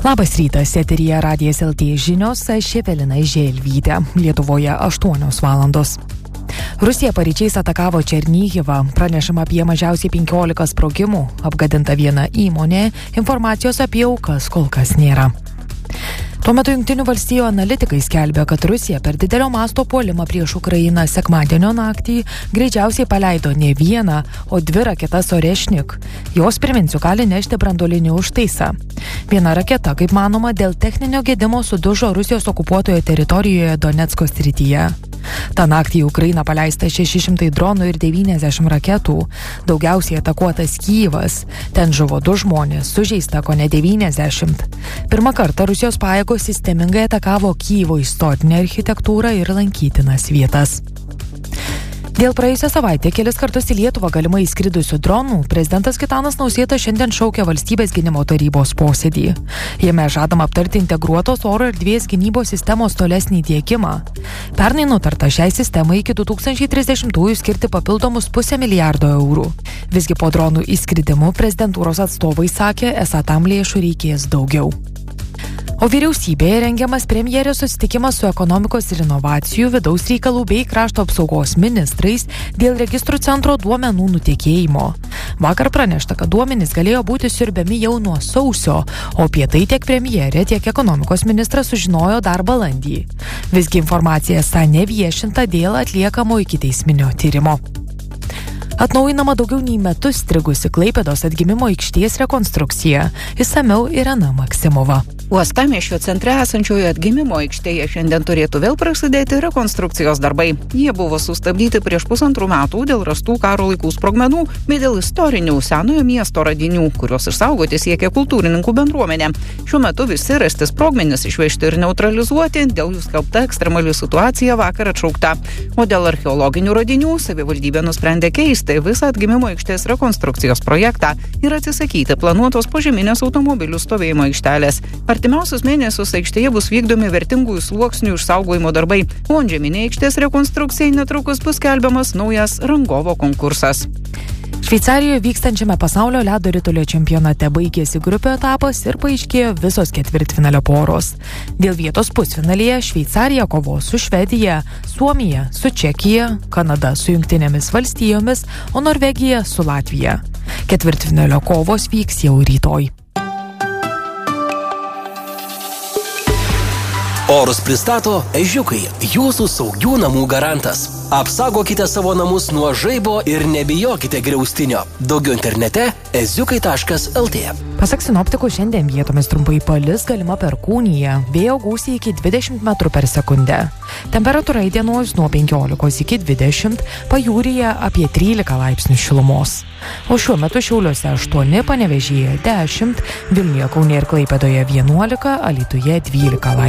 Labas rytas, eteryje Radijas LT žinios, aš Evelina Želvytė. Lietuvoje 8 valandos. Rusija paryčiais atakavo Černyhivą, pranešama apie mažiausiai 15 sprogimų, apgadinta viena įmonė, informacijos apie aukas kol kas nėra. Tuo metu Jungtinių valstijų analitikai skelbia, kad Rusija per didelio masto puolimą prieš Ukrainą sekmadienio naktį greičiausiai paleido ne vieną, o 2 raketas Orešnik. Jos, priminsiu, gali nešti branduolinį užtaisą. Viena raketa, kaip manoma, dėl techninio gedimo sudužo Rusijos okupuotoje teritorijoje Donecko srityje. Ta naktį į Ukrainą paleista 600 dronų ir 90 raketų. Daugiausiai atakuotas Kyjivas. Ten žuvo 2 žmonės, sužeista kone 90. Pirmą kartą Rusijos pajėgos sistemingai atakavo Kyjivo istorinę architektūrą ir lankytinas vietas. Dėl praėjusią savaitę kelis kartus į Lietuvą galimai įskridusių dronų prezidentas Gitanas Nausėda šiandien šaukia Valstybės gynimo tarybos posėdį. Jame žadama aptarti integruotos oro erdvės gynybos sistemos tolesnį tiekimą. Pernai nutarta šiai sistemai iki 2030-ųjų skirti papildomus 500 milijardo eurų. Visgi po dronų įskridimų prezidentūros atstovai sakė, esą tam lėšų reikės daugiau. O vyriausybėje rengiamas premjerės susitikimas su ekonomikos ir inovacijų, vidaus reikalų bei krašto apsaugos ministrais dėl registrų centro duomenų nutekėjimo. Vakar pranešta, kad duomenys galėjo būti siurbiami jau nuo sausio, o apie tai tiek premjerė, tiek ekonomikos ministras sužinojo dar balandį. Visgi informacija esą neviešinta dėl atliekamo ikiteisminio tyrimo. Atnaujinama daugiau nei metus strigusi Klaipėdos atgimimo aikštės rekonstrukcija. Išsamiau Irena Maksimova. Uostamiesčio centre esančioje atgimimo aikštėje šiandien turėtų vėl prasidėti rekonstrukcijos darbai. Jie buvo sustabdyti prieš 1,5 metų dėl rastų karo laikų sprogmenų, bei dėl istorinių senojo miesto radinių, kuriuos išsaugoti siekia kultūrininkų bendruomenė. Šiuo metu visi rasti sprogmenys išvežti ir neutralizuoti, dėl jų skelbta ekstremali situacija vakar atšaukta. O dėl archeologinių radinių savivaldybė nusprendė keisti visą atgimimo aikštės rekonstrukcijos projektą ir atsisakyti planuotos požeminės automobilių stovėjimo aikštelės. Artimiausius mėnesius aikštėje bus vykdomi vertingųjų sluoksnių išsaugojimo darbai, o antžeminė aikštės rekonstrukcijai netrukus bus skelbiamas naujas rangovo konkursas. Šveicarijoje vykstančiame pasaulio ledo ritulio čempionate baigėsi grupių etapas ir paaiškėjo visos ketvirtfinalio poros. Dėl vietos pusfinalyje Šveicarija kovos su Švedija, Suomija su Čekija, Kanada su Jungtinėmis valstijomis, o Norvegija su Latvija. Ketvirtfinalio kovos vyks jau rytoj. Orus pristato Ežiukai, jūsų saugių namų garantas. Apsaugokite savo namus nuo žaibo ir nebijokite griaustinio. Daugiau internete eziukai.lt. Pasak sinoptikų, šiandien vietomis trumpai palis, galima perkūnija, vėjo gūsiai iki 20 metrų per sekundę. Temperatūra įdienojus nuo 15 iki 20, pajūryje apie 13 laipsnių šilumos. O šiuo metu Šiauliuose 8, Panevėžyje 10, Vilniuje, Kaune ir Klaipėdoje 11, Alytuje 12 laipsnių.